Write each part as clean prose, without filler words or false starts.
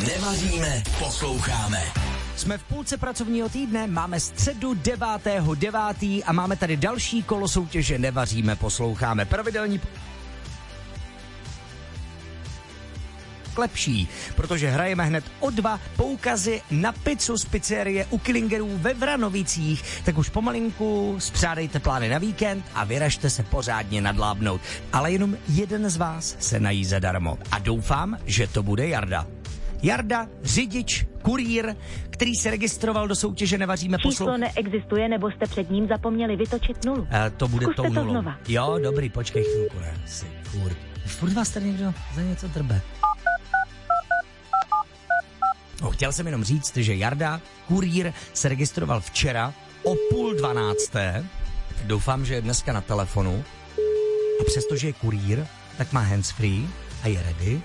Nevaříme, posloucháme. Jsme v půlce pracovního týdne, máme středu 9.9. a máme tady další kolo soutěže Nevaříme, posloucháme. Pravidelní lepší, protože hrajeme hned o 2 poukazy na pizzu z pizzerie u Killingerů ve Vranovicích. Tak už pomalinku spřádejte plány na víkend a vyražte se pořádně nadlábnout. Ale jenom jeden z vás se nají zadarmo. A doufám, že to bude Jarda. Jarda, řidič, kurýr, který se registroval do soutěže Nevaříme, Číslo neexistuje, nebo jste před ním zapomněli vytočit nulu. To bude Zkuste tou nulou. to znova. Jo, dobrý, počkej chvilku, ne? Furt vás tady někdo za něco drbe. Chtěl jsem jenom říct, že Jarda, kurýr, se registroval včera o 11:30. Doufám, že je dneska na telefonu. A přestože je kurýr, tak má handsfree a je ready.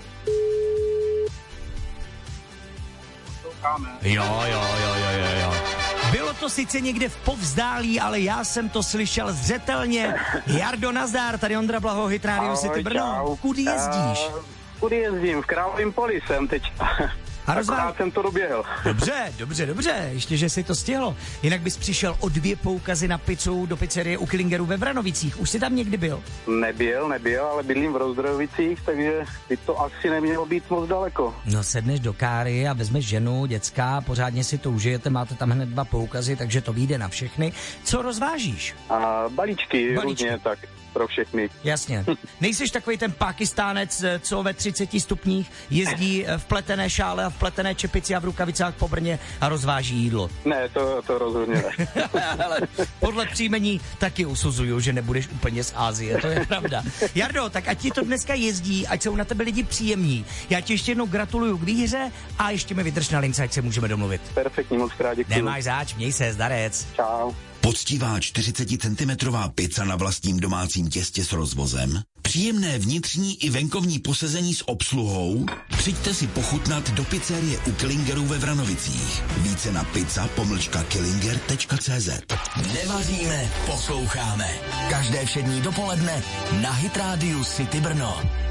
Jo. Bylo to sice někde v povzdálí, ale já jsem to slyšel zřetelně. Jardo, nazdar, tady Ondra Blaho, Hit Radio City Brno. Kudy jezdíš? Kudy jezdím? V Královým Poli jsem teď. Akorát jsem to doběhl. Dobře, ještě, že si to stihl. Jinak bys přišel o 2 poukazy na pizzu do pizzerie u Killingerů ve Vranovicích. Už jsi tam někdy byl? Nebyl, ale bydlím v Rozdrojovicích, takže by to asi nemělo být moc daleko. No, sedneš do káry a vezmeš ženu, děcka, pořádně si to užijete, máte tam hned 2 poukazy, takže to vyjde na všechny. Co rozvážíš? Balíčky. Různě, tak pro všechny. Jasně. Nejseš takový ten Pákistánec, co ve 30 stupních jezdí v pletené šále a v pletené čepici a v rukavicách po Brně a rozváží jídlo. Ne, to rozhodně ne. Ale podle příjmení taky usuzuju, že nebudeš úplně z Asie, to je pravda. Jardo, tak ať ti to dneska jezdí, ať jsou na tebe lidi příjemní. Já ti ještě jednou gratuluju k výhře a ještě mi vydrž na lince, ať se můžeme domluvit. Perfektní, moc krát děkuji. Nemáš zač, měj se, zdarec. Čau. Poctivá 40 cm pizza na vlastním domácím těstě s rozvozem, příjemné vnitřní i venkovní posezení s obsluhou. Přijďte si pochutnat do pizzerie u Killingerů ve Vranovicích. Více na pizza.killinger.cz. Nevaříme, posloucháme. Každé všední dopoledne na Hit Radio City Brno.